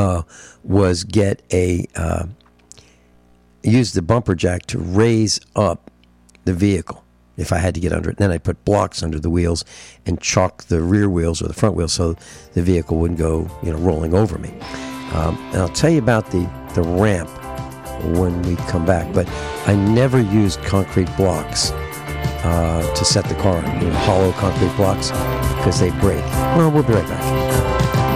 was use the bumper jack to raise up the vehicle if I had to get under it. Then I'd put blocks under the wheels and chalk the rear wheels or the front wheels so the vehicle wouldn't go, rolling over me. And I'll tell you about the ramp when we come back. But I never used concrete blocks to set the car on, hollow concrete blocks, because they break. Well, we'll be right back.